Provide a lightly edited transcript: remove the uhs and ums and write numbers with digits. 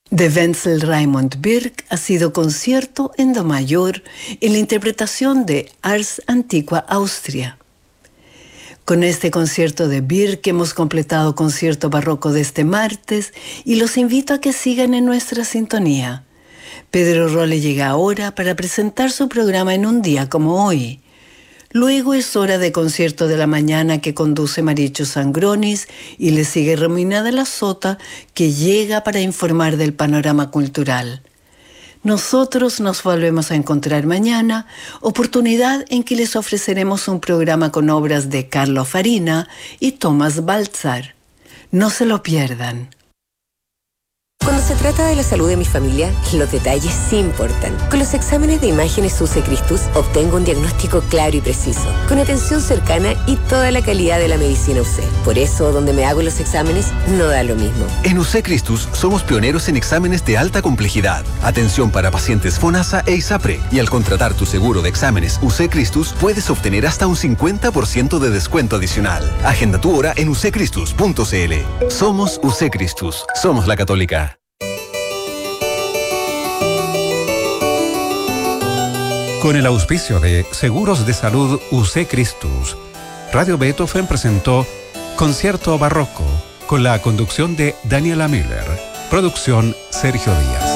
De Wenzel Raimund Birk ha sido concierto en do mayor en la interpretación de Ars Antiqua Austria. Con este concierto de Birk hemos completado concierto barroco de este martes y los invito a que sigan en nuestra sintonía. Pedro Rolle llega ahora para presentar su programa en un día como hoy. Luego es hora de concierto de la mañana que conduce Maricho Sangronis y le sigue Romina de la Sota, que llega para informar del panorama cultural. Nosotros nos volvemos a encontrar mañana, oportunidad en que les ofreceremos un programa con obras de Carlo Farina y Tomás Baltzar. No se lo pierdan. Cuando se trata de la salud de mi familia, los detalles sí importan. Con los exámenes de imágenes UC Christus obtengo un diagnóstico claro y preciso, con atención cercana y toda la calidad de la medicina UC. Por eso, donde me hago los exámenes, no da lo mismo. En UC Christus somos pioneros en exámenes de alta complejidad. Atención para pacientes FONASA e ISAPRE. Y al contratar tu seguro de exámenes UC Christus, puedes obtener hasta un 50% de descuento adicional. Agenda tu hora en uccristus.cl. Somos UC Christus. Somos la Católica. Con el auspicio de Seguros de Salud UC Christus, Radio Beethoven presentó Concierto Barroco con la conducción de Daniela Miller. Producción Sergio Díaz.